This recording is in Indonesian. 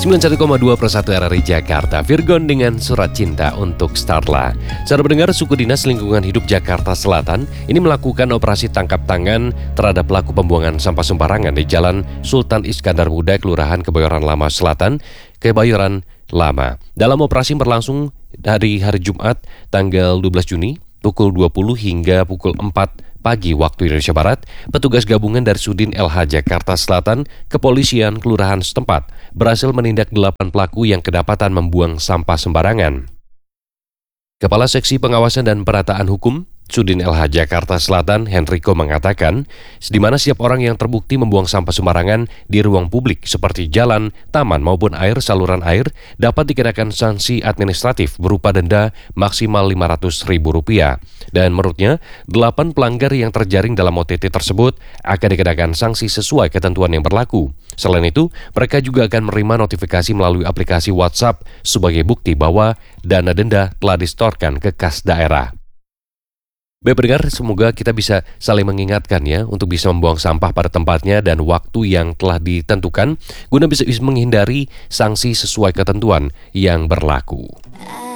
91,2 per 1 RRI Jakarta, Virgon dengan surat cinta untuk Starla. Saudara pendengar, suku dinas lingkungan hidup Jakarta Selatan ini melakukan operasi tangkap tangan terhadap pelaku pembuangan sampah sembarangan di Jalan Sultan Iskandar Muda, Kelurahan Kebayoran Lama Selatan, Kebayoran Lama. Dalam operasi berlangsung dari hari Jumat tanggal 12 Juni pukul 20 hingga pukul 4 pagi waktu Indonesia Barat, petugas gabungan dari Sudin LH Jakarta Selatan, Kepolisian Kelurahan setempat berhasil menindak 8 pelaku yang kedapatan membuang sampah sembarangan. Kepala Seksi Pengawasan dan Penataan Hukum Sudin LH Jakarta Selatan, Henrico, mengatakan, di mana setiap orang yang terbukti membuang sampah sembarangan di ruang publik seperti jalan, taman maupun saluran air dapat dikenakan sanksi administratif berupa denda maksimal Rp500.000. Dan menurutnya, 8 pelanggar yang terjaring dalam OTT tersebut akan dikenakan sanksi sesuai ketentuan yang berlaku. Selain itu, mereka juga akan menerima notifikasi melalui aplikasi WhatsApp sebagai bukti bahwa dana denda telah disetorkan ke kas daerah. Baik pendengar, semoga kita bisa saling mengingatkan ya untuk bisa membuang sampah pada tempatnya dan waktu yang telah ditentukan guna bisa menghindari sanksi sesuai ketentuan yang berlaku.